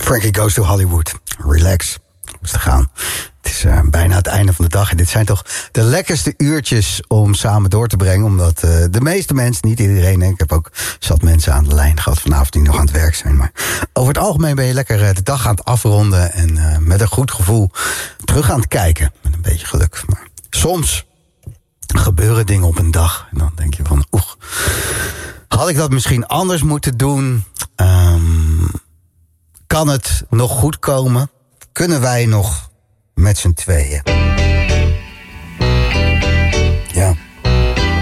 Frankie Goes to Hollywood. Relax. Rustig gaan. Het is bijna het einde van de dag. En dit zijn toch de lekkerste uurtjes om samen door te brengen. Omdat de meeste mensen, niet iedereen... ik heb ook zat mensen aan de lijn gehad vanavond die nog aan het werk zijn. Maar over het algemeen ben je lekker de dag aan het afronden. En met een goed gevoel terug aan het kijken. Met een beetje geluk. Maar soms gebeuren dingen op een dag. En dan denk je van... had ik dat misschien anders moeten doen? Kan het nog goed komen? Kunnen wij nog met z'n tweeën?